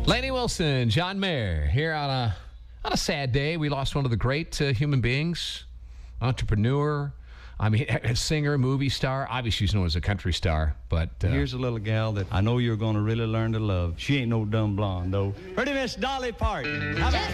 Lainey Wilson, John Mayer, here on a sad day. We lost one of the great human beings, entrepreneur, a singer, movie star. Obviously, she's known as a country star, but... Here's a little gal that I know you're going to really learn to love. She ain't no dumb blonde, though. Pretty Miss Dolly Parton.